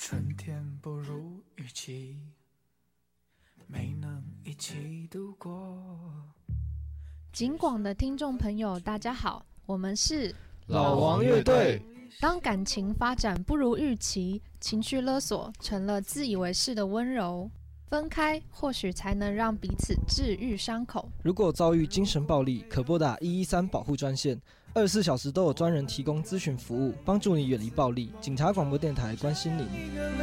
春天不如预期，没能一起度过。 警广的听众朋友大家好，我们是老王乐队。 当感情发展不如预期，情绪勒索成了自以为是的温柔，分开或许才能让彼此治愈伤口。 如果遭遇精神暴力，可拨打113保护专线，24小时都有专人提供咨询服务，帮助你远离暴力。警察广播电台关心你。